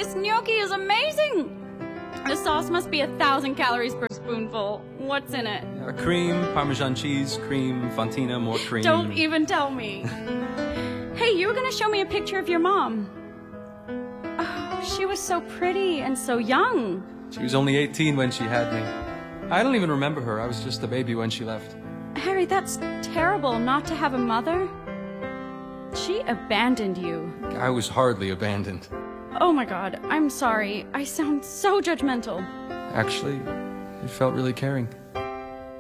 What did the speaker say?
this gnocchi is amazing! The sauce must be 1,000 calories per spoonful. What's in it? Cream, Parmesan cheese, cream, fontina, more cream. Don't even tell me. Hey, you were gonna show me a picture of your mom. Oh, she was so pretty and so young. She was only 18 when she had me. I don't even remember her. I was just a baby when she left. Harry, that's terrible not to have a mother. She abandoned you. I was hardly abandoned. Oh my God, I'm sorry. I sound so judgmental. Actually, it felt really caring.